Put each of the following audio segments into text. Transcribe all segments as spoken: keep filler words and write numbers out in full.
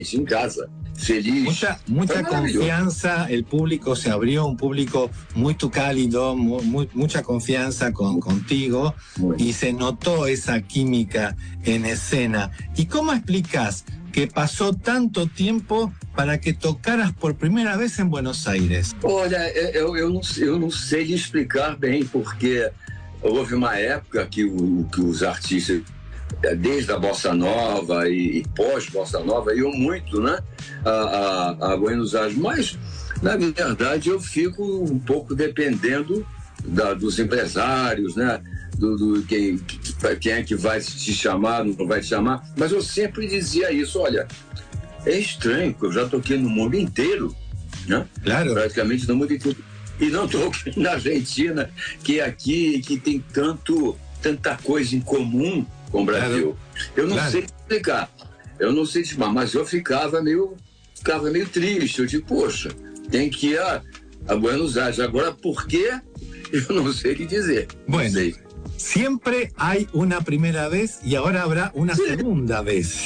em casa, feliz. Mucha, mucha confianza, el público se abrió, un público muy cálido, muy, muy, mucha confianza con, contigo, bueno. Y se notó esa química en escena. ¿Y cómo explicás que pasó tanto tiempo para que tocaras por primera vez en Buenos Aires? Olha, eu, eu, não, eu não sei lhe explicar bem, porque houve uma época que, o, que os artistas, desde a Bossa Nova e, e pós-Bossa Nova, iam muito, né, a, a, a Buenos Aires, mas, na verdade, eu fico um pouco dependendo da, dos empresários, né, do, do quem, quem é que vai te chamar, não vai te chamar, mas eu sempre dizia isso, olha, é estranho, porque eu já toquei no mundo inteiro, né, claro. Praticamente no mundo inteiro, e não toquei na Argentina, que é aqui, que tem tanto, tanta coisa em comum com o Brasil. Claro. Eu não claro. sei explicar, eu não sei explicar, mas eu ficava meio, ficava meio triste. Eu digo, poxa, tem que ir a, a Buenos Aires. Agora, por quê? Eu não sei o que dizer. Bueno, não sei. Siempre hay una primera vez y ahora habrá una Sim. segunda vez.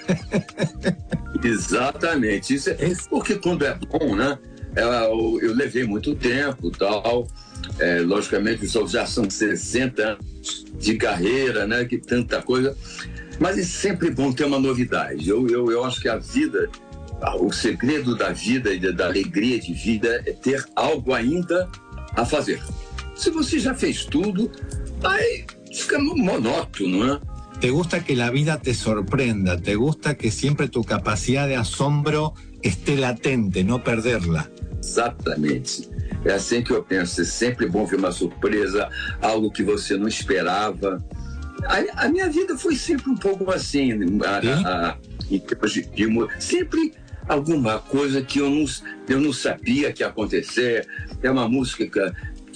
Exatamente. Isso é, porque quando é bom, né? Eu, eu levei muito tempo, tal. É, logicamente, já são sessenta anos de carreira, né? Que tanta coisa. Mas é sempre bom ter uma novidade. Eu, eu, eu acho que a vida, o segredo da vida e da alegria de vida é ter algo ainda a fazer. Se você já fez tudo, aí fica monótono, né? Te gusta que la vida te sorprenda, te gusta que siempre tu capacidad de asombro esté latente, no perderla. Exatamente. É assim que eu penso. É sempre bom ver uma surpresa, algo que você não esperava. A, a minha vida foi sempre um pouco assim, a, a, a, em termos de, de sempre alguma coisa que eu não, eu não sabia que ia acontecer. É uma música que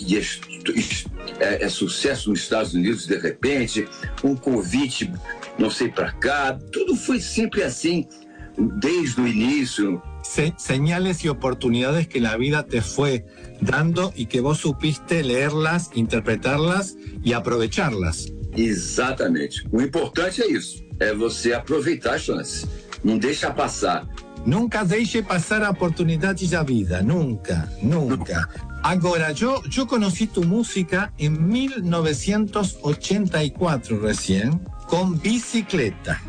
é, é sucesso nos Estados Unidos de repente, um convite, não sei para cá. Tudo foi sempre assim, desde o início. Se, señales y oportunidades que la vida te fue dando y que vos supiste leerlas, interpretarlas y aprovecharlas. Exatamente. O importante é isso, é você aproveitar a chance, não deixa passar. Nunca deixe passar a oportunidade da vida, nunca, nunca. Agora, yo, yo conocí tu música en mil novecientos ochenta y cuatro recién, con Bicicleta.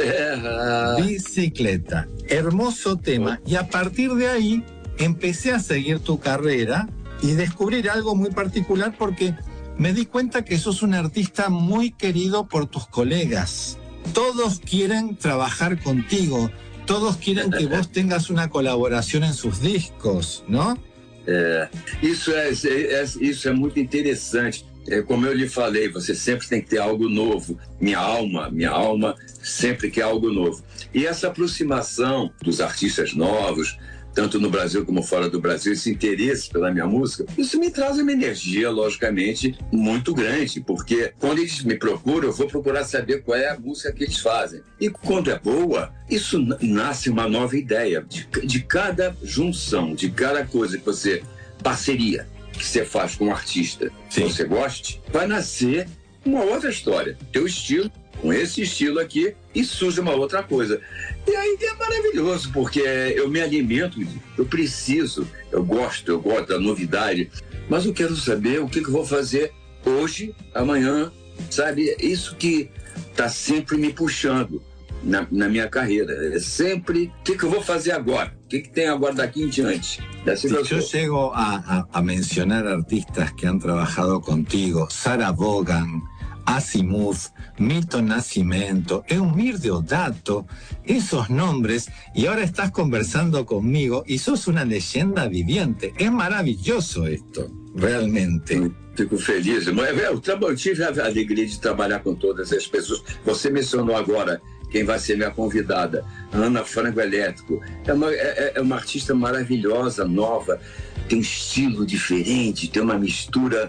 É. Bicicleta, hermoso tema. Y a partir de ahí empecé a seguir tu carrera y descubrir algo muy particular porque me di cuenta que sos un artista muy querido por tus colegas. Todos quieren trabajar contigo, todos quieren que vos tengas una colaboración en sus discos, ¿no? É, isso, é, é, isso é muito interessante. É, como eu lhe falei, você sempre tem que ter algo novo. Minha alma, minha alma sempre quer algo novo. E essa aproximação dos artistas novos, tanto no Brasil como fora do Brasil, esse interesse pela minha música, isso me traz uma energia, logicamente, muito grande, porque quando eles me procuram, eu vou procurar saber qual é a música que eles fazem. E quando é boa, isso nasce uma nova ideia. De, de cada junção, de cada coisa que você... parceria que você faz com um artista que você goste, vai nascer uma outra história. Teu estilo, com esse estilo aqui, e surge uma outra coisa. E aí é maravilhoso, porque eu me alimento, eu preciso, eu gosto, eu gosto da novidade, mas eu quero saber o que, que eu vou fazer hoje, amanhã, sabe? Isso que está sempre me puxando na, na minha carreira. É sempre, o que, que eu vou fazer agora? O que, que tem agora daqui em diante? Si yo llego a, a, a mencionar artistas que han trabajado contigo, Sarah Vaughan, Azimuth, Milton Nascimento, Eumir Deodato, esos nombres, y ahora estás conversando conmigo y sos una leyenda viviente. Es maravilloso esto, realmente. Fico feliz. Eu tive a alegria de trabalhar com todas as pessoas. Você mencionou agora quem vai ser minha convidada, Ana Frango Elétrico. É uma, é, é uma artista maravilhosa, nova, tem um estilo diferente, tem uma mistura...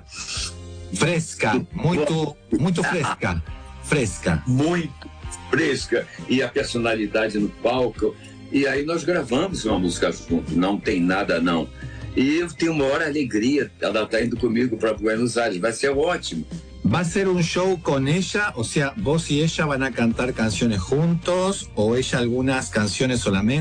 Fresca, muito, muito fresca, fresca. Muito fresca, e a personalidade no palco. E aí nós gravamos uma música junto, Não Tem Nada Não. E eu tenho uma maior alegria, ela está indo comigo para Buenos Aires, vai ser ótimo. ¿Va a ser un show con ella? O sea, vos y ella van a cantar canciones juntos, o ella algunas canciones solamente.